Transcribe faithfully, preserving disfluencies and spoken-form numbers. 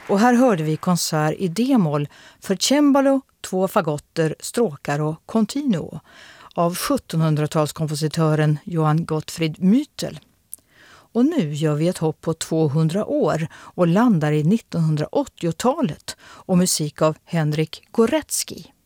Och här hörde vi konsert i D-moll för cembalo, två fagotter, stråkar och continuo av sjuttonhundratalskompositören Johann Gottfried Mütel. Och nu gör vi ett hopp på tvåhundra år och landar i nittonhundraåttiotalet och musik av Henryk Górecki.